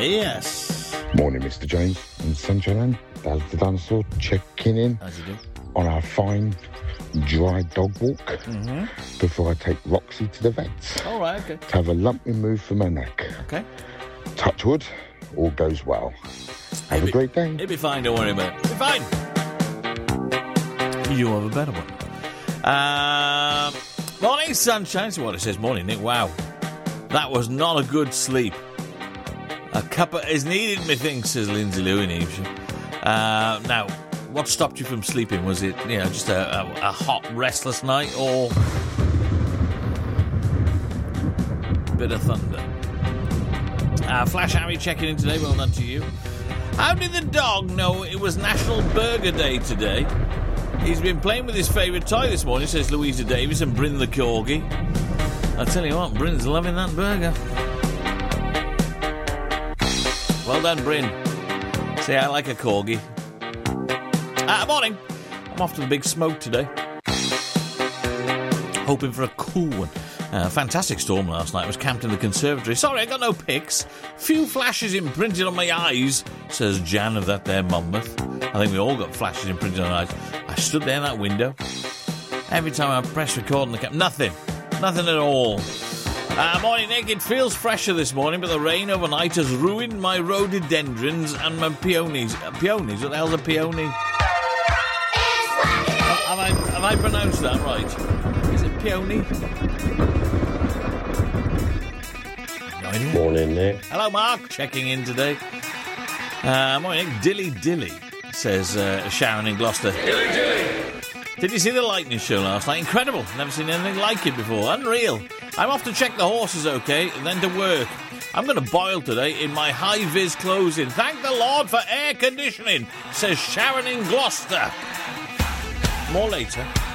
Yes. Morning, Mr. James and Sunshine. Daz the Dinosaur checking in As you do. on our fine dry dog walk before I take Roxy to the vets All right, okay. to have a lump removed from her neck. Okay. Touch wood, all goes well. Have a great day. It'll be fine, don't worry about it. It'll be fine. You have a better one. Morning, sunshine. See what it says. Morning, Nick. Wow. That was not a good sleep. A cuppa is needed, methinks, says Lindsay Lou in Evesham. Now, what stopped you from sleeping? Was it, just a hot, restless night, or a bit of thunder? Flash Harry checking in today. Well done to you. How did the dog know it was National Burger Day today? He's been playing with his favourite toy this morning, says Louisa Davis and Bryn the Corgi. I tell you what, Bryn's loving that burger. Well done, Bryn. See, I like a Corgi. Morning. I'm off to the big smoke today. Hoping for a cool one. Fantastic storm last night. I was camped in the conservatory. Sorry, I got no pics. Few flashes imprinted on my eyes, says Jan of that there Monmouth. I think we all got flashes imprinted on our eyes. I stood there in that window. Every time I press record on the camera, nothing at all. Morning, Nick. It feels fresher this morning, but the rain overnight has ruined my rhododendrons and my peonies. Peonies? What the hell's a peony? Have I pronounced that right? Is it peony? No idea. Morning, Nick. Hello, Mark. Checking in today. Morning, Nick. Dilly, says Sharon in Gloucester. Dilly. Did you see the lightning show last night? Incredible. Never seen anything like it before. Unreal. I'm off to check the horses, okay, and then to work. I'm going to boil today in my high-vis clothing. Thank the Lord for air conditioning, says Sharon in Gloucester. More later.